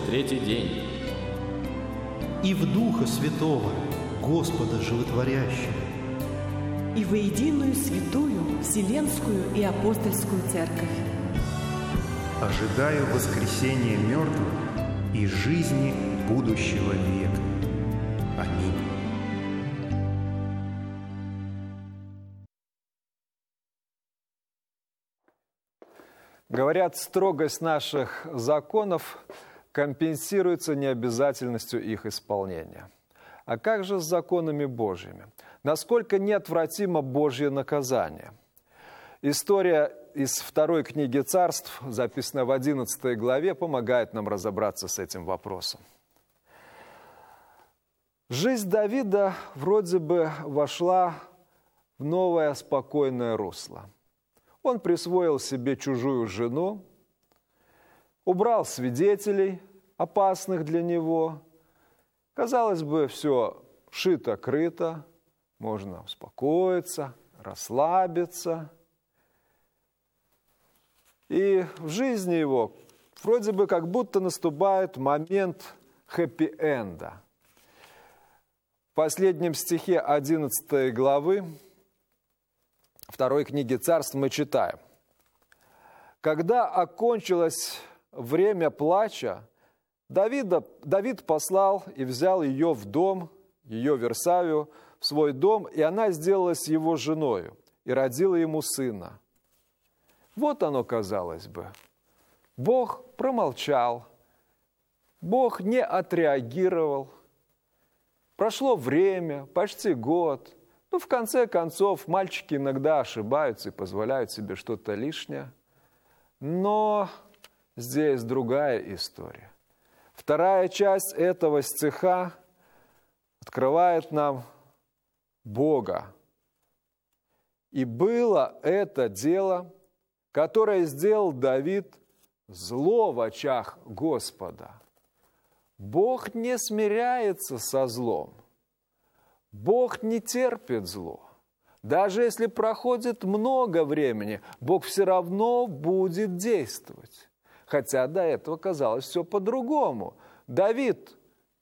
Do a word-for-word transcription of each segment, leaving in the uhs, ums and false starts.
третий день. И в Духа Святого, Господа Животворящего, и во единую святую Вселенскую и Апостольскую Церковь, ожидаю воскресения мертвых и жизни будущего века. Аминь. Говорят, строгость наших законов компенсируется необязательностью их исполнения. А как же с законами Божьими? Насколько неотвратимо Божье наказание? История из второй книги Царств, записанная в одиннадцатой главе, помогает нам разобраться с этим вопросом. Жизнь Давида вроде бы вошла в новое спокойное русло. Он присвоил себе чужую жену, убрал свидетелей, опасных для него. Казалось бы, все шито-крыто, можно успокоиться, расслабиться. И в жизни его вроде бы как будто наступает момент хэппи-энда. В последнем стихе одиннадцатой главы второй книги Царств мы читаем: «Когда окончилось время плача, Давида, Давид послал и взял ее в дом, ее Версавию, в свой дом, и она сделалась его женою и родила ему сына». Вот оно, казалось бы. Бог промолчал, Бог не отреагировал. Прошло время, почти год. Ну, в конце концов, мальчики иногда ошибаются и позволяют себе что-то лишнее. Но здесь другая история. Вторая часть этого стиха открывает нам Бога. «И было это дело, которое сделал Давид, зло в очах Господа». Бог не смиряется со злом. Бог не терпит зло. Даже если проходит много времени, Бог все равно будет действовать. Хотя до этого казалось все по-другому. Давид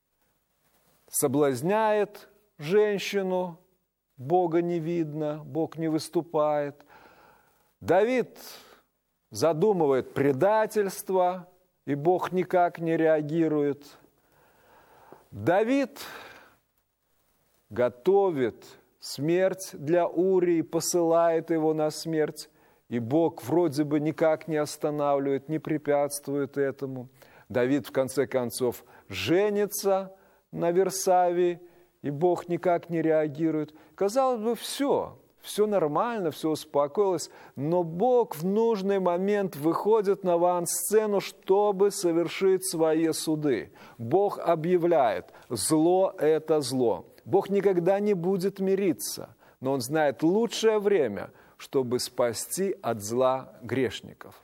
соблазняет женщину, Бога не видно, Бог не выступает. Давид задумывает предательство, и Бог никак не реагирует. Давид готовит смерть для Урии, посылает его на смерть, и Бог вроде бы никак не останавливает, не препятствует этому. Давид, в конце концов, женится на Версавии, и Бог никак не реагирует. Казалось бы, все, все нормально, все успокоилось, но Бог в нужный момент выходит на авансцену, чтобы совершить свои суды. Бог объявляет: зло – это зло. Бог никогда не будет мириться, но Он знает лучшее время, чтобы спасти от зла грешников.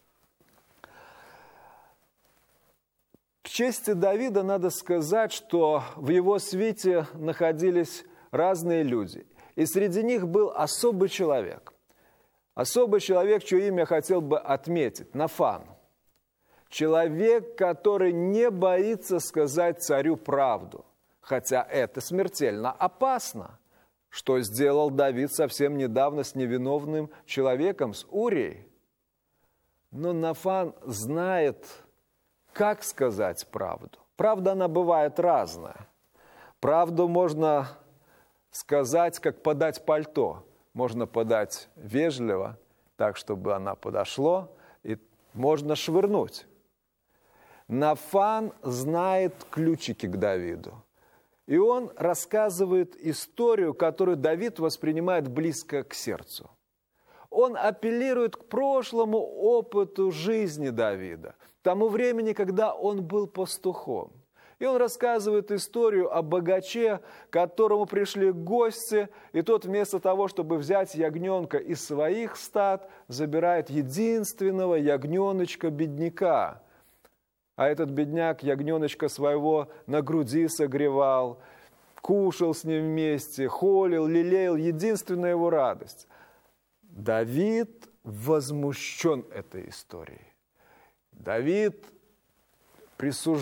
К чести Давида надо сказать, что в его свите находились разные люди. И среди них был особый человек. Особый человек, чье имя я хотел бы отметить – Нафан. Человек, который не боится сказать царю правду. Хотя это смертельно опасно, что сделал Давид совсем недавно с невиновным человеком, с Урией. Но Нафан знает, как сказать правду. Правда, она бывает разная. Правду можно сказать, как подать пальто. Можно подать вежливо, так, чтобы она подошло, и можно швырнуть. Нафан знает ключики к Давиду. И он рассказывает историю, которую Давид воспринимает близко к сердцу. Он апеллирует к прошлому опыту жизни Давида, тому времени, когда он был пастухом. И он рассказывает историю о богаче, к которому пришли гости, и тот вместо того, чтобы взять ягненка из своих стад, забирает единственного ягненочка-бедняка. А этот бедняк ягненочка своего на груди согревал, кушал с ним вместе, холил, лелеял, единственная его радость. Давид возмущен этой историей. Давид присуждает